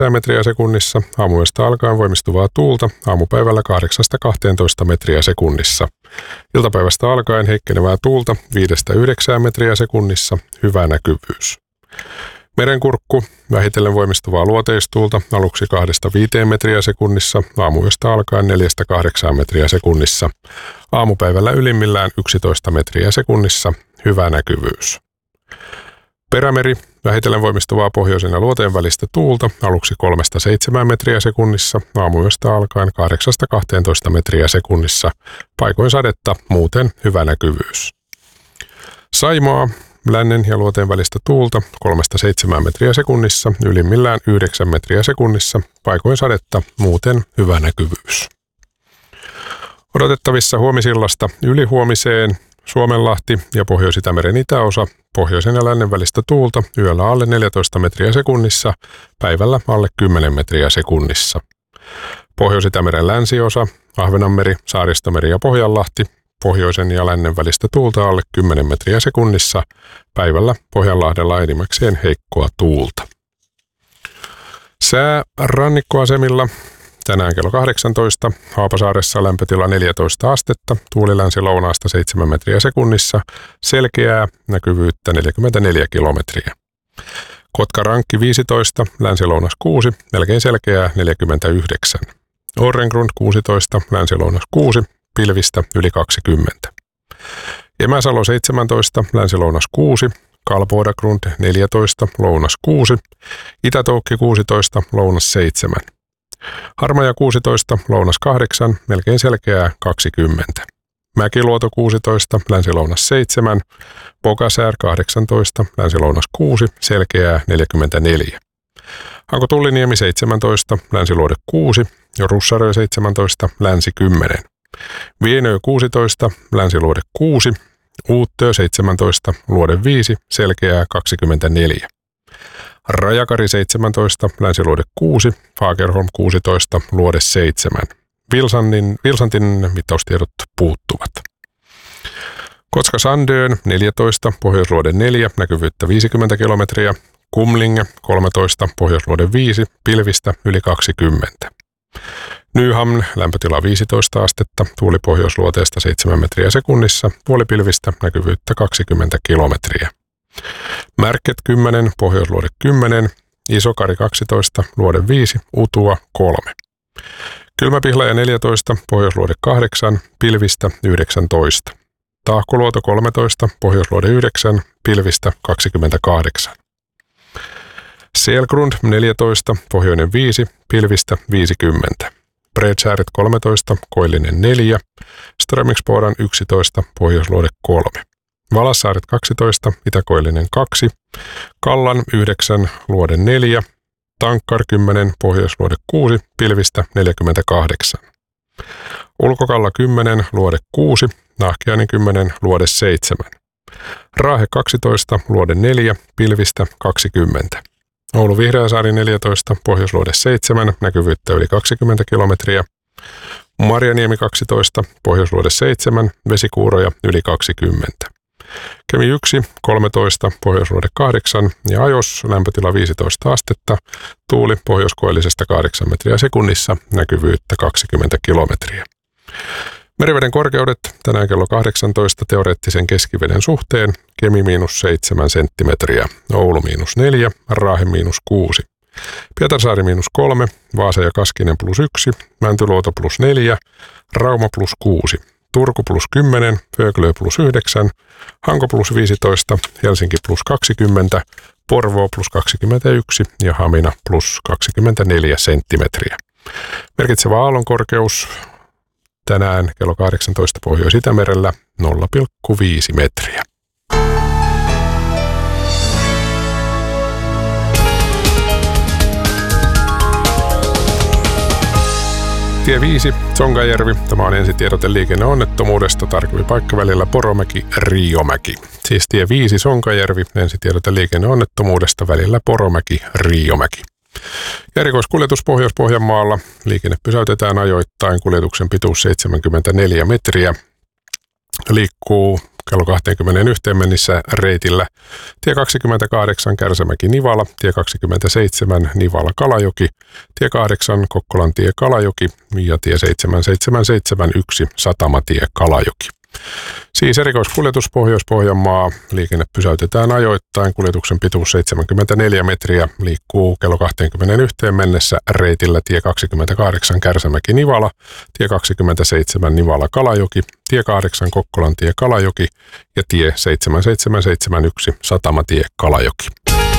metriä sekunnissa, aamuyöstä alkaen voimistuvaa tuulta, aamupäivällä 8–12 metriä sekunnissa. Iltapäivästä alkaen heikkenevää tuulta 5–9 metriä sekunnissa, hyvä näkyvyys. Merenkurkku, vähitellen voimistuvaa luoteistuulta, aluksi 2–5 metriä sekunnissa, aamuyöstä alkaen 4–8 metriä sekunnissa. Aamupäivällä ylimmillään 11 metriä sekunnissa, hyvä näkyvyys. Perämeri, vähitellen voimistuvaa pohjoisen ja luoteen välistä tuulta, aluksi 3–7 metriä sekunnissa, aamuyöstä alkaen 8–12 metriä sekunnissa, paikoin sadetta, muuten hyvä näkyvyys. Saimaa, lännen ja luoteen välistä tuulta 3–7 metriä sekunnissa, ylimmillään 9 metriä sekunnissa, paikoin sadetta, muuten hyvä näkyvyys. Odotettavissa huomisillasta ylihuomiseen Suomenlahti ja Pohjois-Itämeren itäosa, pohjoisen ja lännen välistä tuulta, yöllä alle 14 metriä sekunnissa, päivällä alle 10 metriä sekunnissa. Pohjois-Itämeren länsiosa, Ahvenanmeri, Saaristomeri ja Pohjanlahti, pohjoisen ja lännen välistä tuulta alle 10 metriä sekunnissa, päivällä Pohjanlahdella enimmäkseen heikkoa tuulta. Sää rannikkoasemilla. Tänään kello 18, Haapasaaressa lämpötila 14 astetta, tuuli länsi-lounaasta 7 metriä sekunnissa, selkeää, näkyvyyttä 44 kilometriä. Kotka-Rankki 15, länsi-lounas 6, melkein selkeää 49. Orrengrund 16, länsi-lounas 6, pilvistä yli 20. Emäsalo 17, länsi-lounas 6, Kalpoidagrund 14, lounas 6, Itä-Toukki 16, lounas 7. Harmaja 16, lounas 8, melkein selkeää 20. Mäkiluoto 16, länsi-lounas 7, Pokasär 18, länsi-lounas 6, selkeää 44. Hanko-Tulliniemi 17, länsiluode 6 ja Russarö 17, länsi 10. Vienö 16, länsiluode 6, Uuttöö 17, luode 5, selkeää 24. Rajakari 17, länsiluode 6, Fagerholm 16, luode 7. Vilsantin mittaustiedot puuttuvat. Kotka-Sandön 14, pohjoisluode 4, näkyvyyttä 50 kilometriä. Kumlinge 13, pohjoisluode 5, pilvistä yli 20. Nyhamn, lämpötila 15 astetta, tuuli pohjoisluoteesta 7 metriä sekunnissa, puolipilvistä, näkyvyyttä 20 kilometriä. Märket 10, pohjoisluode 10, Isokari 12, luode 5, Utua 3. Kylmäpihlaja 14, pohjoisluode 8, pilvistä 19. Tahkoluoto 13, pohjoisluode 9, pilvistä 28. Selgrund 14, pohjoinen 5, pilvistä 50. Bredsääret 13, koillinen 4, Strömingsporan 11, pohjoisluode 3. Valassaaret 12, itäkoillinen 2, Kallan 9, luode 4, Tankkar 10, pohjoisluode 6, pilvistä 48. Ulkokalla 10, luode 6, Nahkiainen 10, luode 7. Raahe 12, luode 4, pilvistä 20. Oulu Vihreäsaari 14, pohjoisluode 7, näkyvyyttä yli 20 kilometriä. Marjaniemi 12, pohjoisluode 7, vesikuuroja yli 20. Kemi 1, 13, pohjoisluode 8 ja Ajos, lämpötila 15 astetta, tuuli pohjoiskoillisesta 8 metriä sekunnissa, näkyvyyttä 20 kilometriä. Meriveden korkeudet tänään kello 18 teoreettisen keskiveden suhteen, Kemi -7 senttimetriä, Oulu -4, Raahe -6. Pietarsaari -3, Vaasa ja Kaskinen +1, Mäntyluoto +4, Rauma +6, Turku +10, Föglö +9, Hanko +15, Helsinki +20, Porvoo +21 ja Hamina +24 senttimetriä. Merkitsevä aallonkorkeus tänään kello 18 Pohjois-Itämerellä 0,5 metriä. Tie 5, Sonkajärvi. Tämä on ensitiedote liikenneonnettomuudesta. Tarkempi paikka välillä Poromäki-Riiomäki. Siis tie 5, Sonkajärvi. Ensitiedote liikenneonnettomuudesta välillä Poromäki-Riiomäki. Ja erikoiskuljetus Pohjois-Pohjanmaalla. Liikenne pysäytetään ajoittain. Kuljetuksen pituus 74 metriä. Liikkuu kello 21 mennessä reitillä tie 28 Kärsämäki-Nivala, tie 27 Nivala-Kalajoki, tie 8 Kokkolantie Kalajoki ja tie 7771 Satamatie Kalajoki. Siis erikoiskuljetus Pohjois-Pohjanmaa. Liikenne pysäytetään ajoittain. Kuljetuksen pituus 74 metriä. Liikkuu kello 21 mennessä reitillä tie 28 Kärsämäki-Nivala, tie 27 Nivala-Kalajoki, tie 8 Kokkolantie Kalajoki ja tie 7771 Satamatie Kalajoki.